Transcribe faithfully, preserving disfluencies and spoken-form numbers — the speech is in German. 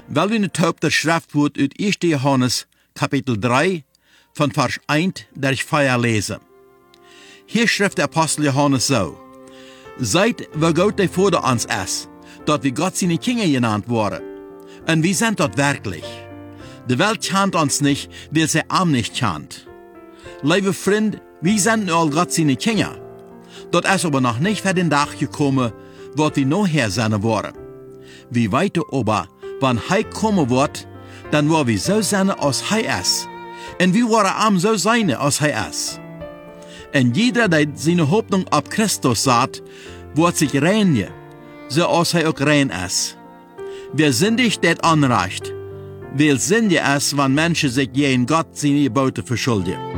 Weil wir nicht auf der Schriftwort aus erster Johannes, Kapitel drei, von Vers eins durch vier lesen. Hier schreibt der Apostel Johannes so: Seid, wo Gott der Vater uns ist, dort wie Gott seine Kinder genannt worden. Und wir sind dort wirklich. Die Welt kennt uns nicht, weil sie am nicht kennt. Liebe Freund, wir sind nur Gott seine Kinder. Dort ist aber noch nicht für den Tag gekommen, wo wir nachher sein wollen. Wir weiter aber, wenn er kommen wird, dann wollen wir so sein, als er ist. Und wir wollen am so sein, als er ist. Und jeder, der seine Hoffnung auf Christus sagt, wird sich reinigen, so als er auch rein ist. Wer sündigt, der anreicht. Weil Sünde ist, wenn Menschen sich gegen Gott seine Gebote verschuldigen.